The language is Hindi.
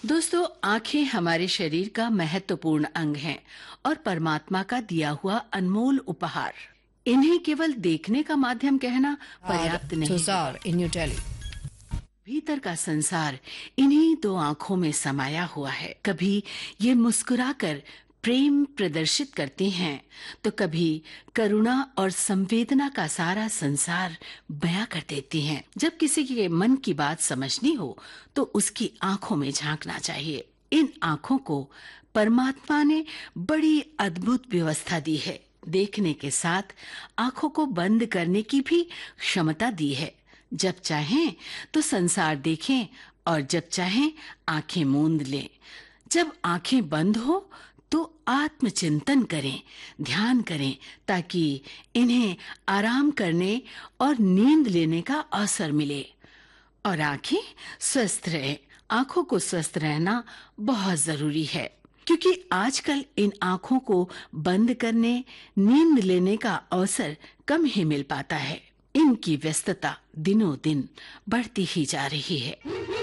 दोस्तों, आंखें हमारे शरीर का महत्वपूर्ण अंग हैं और परमात्मा का दिया हुआ अनमोल उपहार। इन्हें केवल देखने का माध्यम कहना पर्याप्त नहीं Tuzar in New Delhi. भीतर का संसार इन्हीं दो आंखों में समाया हुआ है। कभी ये मुस्कुराकर प्रेम प्रदर्शित करती हैं, तो कभी करुणा और संवेदना का सारा संसार बयां कर देती हैं। जब किसी के मन की बात समझनी हो तो उसकी आंखों में झांकना चाहिए। इन आंखों को परमात्मा ने बड़ी अद्भुत व्यवस्था दी है। देखने के साथ आंखों को बंद करने की भी क्षमता दी है। जब चाहें तो संसार देखें और जब चाहें आंखें मूंद लें। जब आंखें बंद हो तो आत्मचिंतन करें, ध्यान करें, ताकि इन्हें आराम करने और नींद लेने का अवसर मिले और आंखें स्वस्थ रहें। आंखों को स्वस्थ रहना बहुत जरूरी है, क्योंकि आजकल इन आंखों को बंद करने, नींद लेने का अवसर कम ही मिल पाता है। इनकी व्यस्तता दिनों दिन बढ़ती ही जा रही है।